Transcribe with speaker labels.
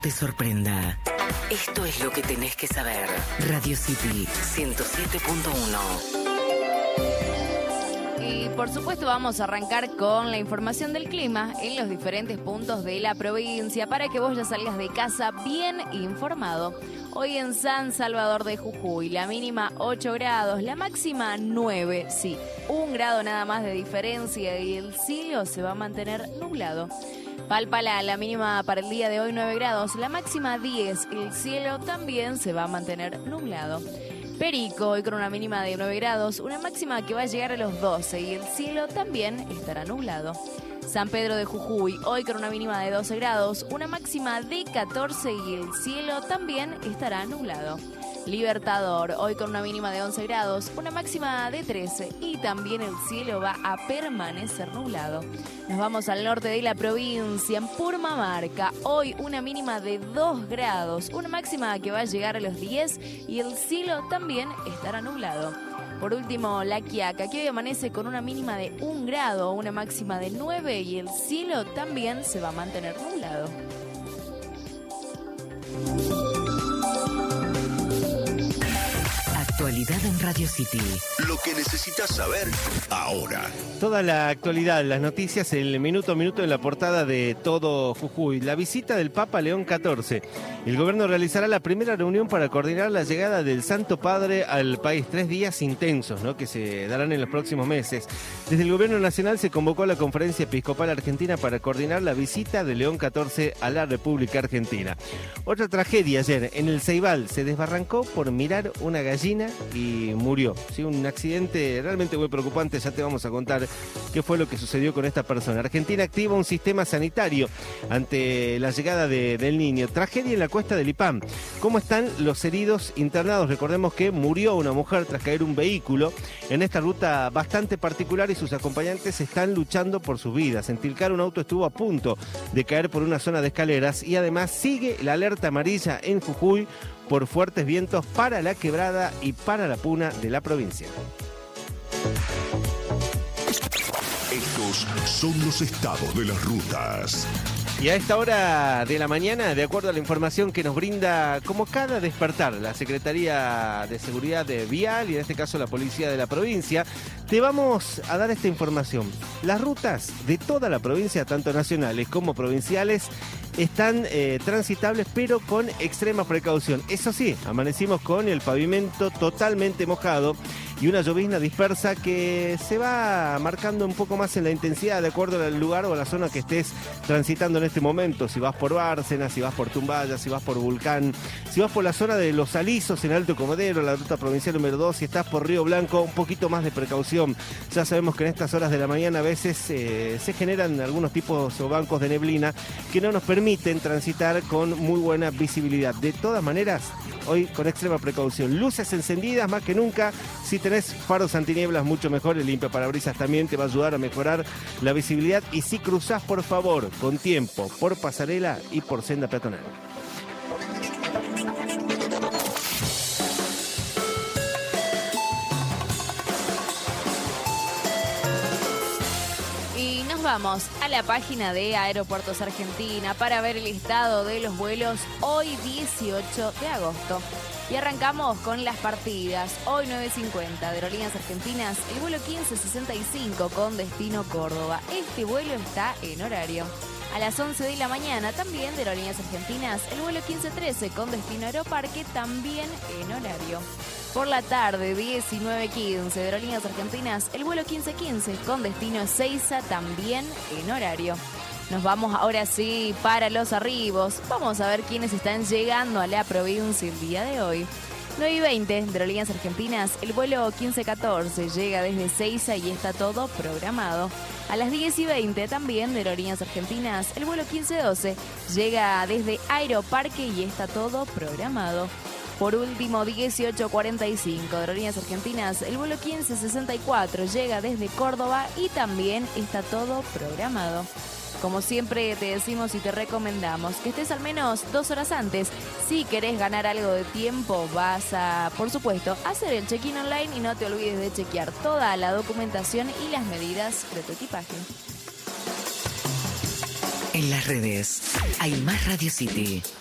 Speaker 1: te sorprenda. Esto es lo que tenés que saber. Radio City 107.1.
Speaker 2: Y por supuesto vamos a arrancar con la información del clima en los diferentes puntos de la provincia para que vos ya salgas de casa bien informado. Hoy en San Salvador de Jujuy, la mínima 8 grados, la máxima 9, sí, 1 grado nada más de diferencia y el cielo se va a mantener nublado. Palpalá, la mínima para el día de hoy 9 grados, la máxima 10, el cielo también se va a mantener nublado. Perico, hoy con una mínima de 9 grados, una máxima que va a llegar a los 12 y el cielo también estará nublado. San Pedro de Jujuy, hoy con una mínima de 12 grados, una máxima de 14 y el cielo también estará nublado. Libertador, hoy con una mínima de 11 grados, una máxima de 13 y también el cielo va a permanecer nublado. Nos vamos al norte de la provincia, en Purmamarca, hoy una mínima de 2 grados, una máxima que va a llegar a los 10 y el cielo también estará nublado. Por último, La Quiaca, que hoy amanece con una mínima de 1 grado, una máxima de 9 y el cielo también se va a mantener nublado.
Speaker 1: Actualidad en Radio City.
Speaker 3: Lo que necesitas saber ahora.
Speaker 4: Toda la actualidad, las noticias, el minuto a minuto en la portada de Todo Jujuy. La visita del Papa León XIV. El gobierno realizará la primera reunión para coordinar la llegada del Santo Padre al país. 3 días intensos, ¿no?, que se darán en los próximos meses. Desde el gobierno nacional se convocó a la Conferencia Episcopal Argentina para coordinar la visita de León XIV a la República Argentina. Otra tragedia ayer. En el Ceibal se desbarrancó por mirar una gallina y murió. Sí, un accidente realmente muy preocupante. Ya te vamos a contar qué fue lo que sucedió con esta persona. Argentina activa un sistema sanitario ante la llegada del niño. Tragedia en la cuesta del Lipam. ¿Cómo están los heridos internados? Recordemos que murió una mujer tras caer un vehículo en esta ruta bastante particular y sus acompañantes están luchando por sus vidas. En Tilcar un auto estuvo a punto de caer por una zona de escaleras y además sigue la alerta amarilla en Jujuy por fuertes vientos para la Quebrada y para la Puna de la provincia.
Speaker 3: Estos son los estados de las rutas.
Speaker 4: Y a esta hora de la mañana, de acuerdo a la información que nos brinda como cada despertar la Secretaría de Seguridad Vial y en este caso la Policía de la provincia, te vamos a dar esta información. Las rutas de toda la provincia, tanto nacionales como provinciales, están transitables pero con extrema precaución. Eso sí, amanecimos con el pavimento totalmente mojado y una llovizna dispersa que se va marcando un poco más en la intensidad de acuerdo al lugar o a la zona que estés transitando en este momento. Si vas por Bárcena, si vas por Tumbaya, si vas por Vulcán, si vas por la zona de Los Alisos en Alto Comodoro, la ruta provincial número 2, si estás por Río Blanco, un poquito más de precaución. Ya sabemos que en estas horas de la mañana a veces se generan algunos tipos o bancos de neblina que no nos permiten transitar con muy buena visibilidad. De todas maneras, hoy con extrema precaución. Luces encendidas más que nunca. Si tenés faros antinieblas, mucho mejor. El limpiaparabrisas también te va a ayudar a mejorar la visibilidad. Y si cruzás, por favor, con tiempo, por pasarela y por senda peatonal.
Speaker 2: Y nos vamos a la página de Aeropuertos Argentina para ver el estado de los vuelos hoy 18 de agosto. Y arrancamos con las partidas. Hoy 9:50 de Aerolíneas Argentinas, el vuelo 1565 con destino Córdoba. Este vuelo está en horario. A las 11 de la mañana también de Aerolíneas Argentinas, el vuelo 1513 con destino Aeroparque también en horario. Por la tarde, 19:15 de Aerolíneas Argentinas, el vuelo 1515 con destino Ezeiza también en horario. Nos vamos ahora sí para los arribos. Vamos a ver quiénes están llegando a la provincia el día de hoy. 9:20 de Aerolíneas Argentinas, el vuelo 1514 llega desde Ezeiza y está todo programado. A las 10:20 también de Aerolíneas Argentinas, el vuelo 1512 llega desde Aeroparque y está todo programado. Por último, 18:45 de Aerolíneas Argentinas, el vuelo 1564 llega desde Córdoba y también está todo programado. Como siempre te decimos y te recomendamos que estés al menos 2 horas antes. Si querés ganar algo de tiempo, vas a, por supuesto, hacer el check-in online y no te olvides de chequear toda la documentación y las medidas de tu equipaje.
Speaker 1: En las redes hay más Radio City.